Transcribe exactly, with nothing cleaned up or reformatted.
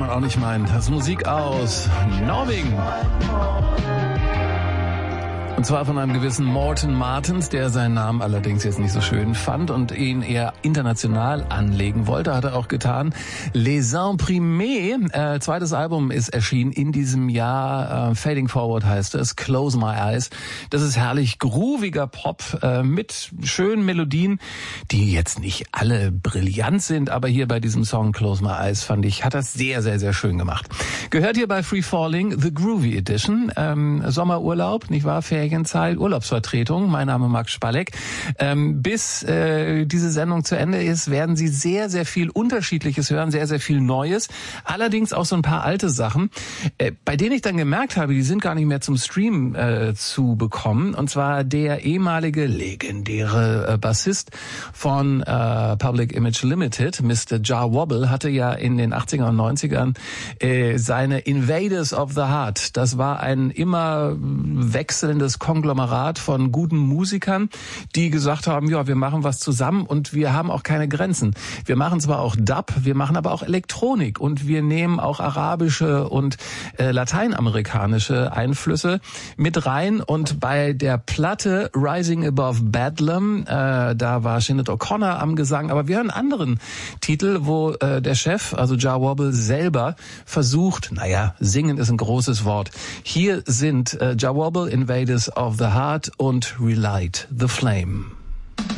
man auch nicht meinen. Das ist Musik aus Norwegen. Und zwar von einem gewissen Morten Martens, der seinen Namen allerdings jetzt nicht so schön fand und ihn eher international anlegen wollte, hat er auch getan. Les Imprimés, äh, zweites Album ist erschienen in diesem Jahr, äh, Fading Forward heißt es, Close My Eyes. Das ist herrlich grooviger Pop äh, mit schönen Melodien, die jetzt nicht alle brillant sind, aber hier bei diesem Song Close My Eyes fand ich, hat das sehr, sehr, sehr schön gemacht. Gehört hier bei Free Falling, The Groovy Edition, ähm, Sommerurlaub, nicht wahr, Zeit, Urlaubsvertretung. Mein Name Max Spalleck. Ähm, bis äh, diese Sendung zu Ende ist, werden Sie sehr, sehr viel Unterschiedliches hören, sehr, sehr viel Neues. Allerdings auch so ein paar alte Sachen, äh, bei denen ich dann gemerkt habe, die sind gar nicht mehr zum Stream äh, zu bekommen. Und zwar der ehemalige legendäre äh, Bassist von äh, Public Image Limited, Mister Jah Wobble, hatte ja in den achtziger und neunzigern äh, seine Invaders of the Heart. Das war ein immer wechselndes Konglomerat von guten Musikern, die gesagt haben, ja, wir machen was zusammen und wir haben auch keine Grenzen. Wir machen zwar auch Dub, wir machen aber auch Elektronik und wir nehmen auch arabische und äh, lateinamerikanische Einflüsse mit rein. Und bei der Platte Rising Above Bedlam, äh, da war Sinead O'Connor am Gesang, aber wir hören einen anderen Titel, wo äh, der Chef, also Jah Wobble selber versucht, naja, singen ist ein großes Wort. Hier sind äh, Jah Wobble, Invaders of the Heart und Relight the Flame.